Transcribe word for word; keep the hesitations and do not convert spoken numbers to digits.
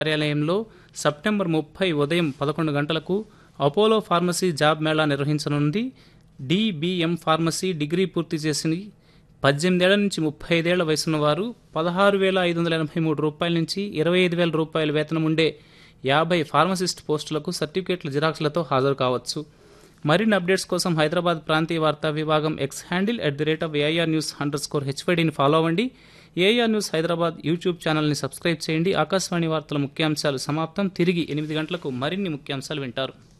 కార్యాలయంలో సెప్టెంబర్ ముప్పై ఉదయం పదకొండు గంటలకు Apollo pharmacy job Mela నిర్వహించనుంది. DBM pharmacy degree పూర్తి చేసి పద్దెనిమిదేళ్ల నుంచి ముప్పై ఐదేళ్ల వయసున్న వారు పదహారు వేల ఐదు వందల ఎనభై మూడు రూపాయల నుంచి ఇరవై ఐదు వేల రూపాయల వేతనం ఉండే యాభై ఫార్మసిస్ట్ పోస్టులకు సర్టిఫికేట్ల జిరాక్స్లతో హాజరు కావచ్చు. మరిన్ని అప్డేట్స్ కోసం హైదరాబాద్ ప్రాంతీయ వార్తా విభాగం X handle at the rate of AIR news under score హెచ్వైడీని follow అవ్వండి. ఏఐఆర్ న్యూస్ హైదరాబాద్ యూట్యూబ్ ఛానల్ని సబ్స్క్రైబ్ చేయండి. ఆకాశవాణి వార్తల ముఖ్యాంశాలు సమాప్తం. తిరిగి ఎనిమిది గంటలకు మరిన్ని ముఖ్యాంశాలు వింటారు.